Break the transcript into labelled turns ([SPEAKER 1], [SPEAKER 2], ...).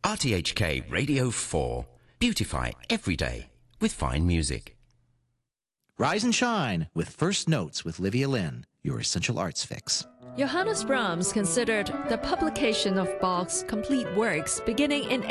[SPEAKER 1] RTHK Radio 4. Beautify every day with fine music.
[SPEAKER 2] Rise and shine with First Notes with Livia Lynn, your essential arts fix.
[SPEAKER 3] Johannes Brahms considered the publication of Bach's complete works beginning in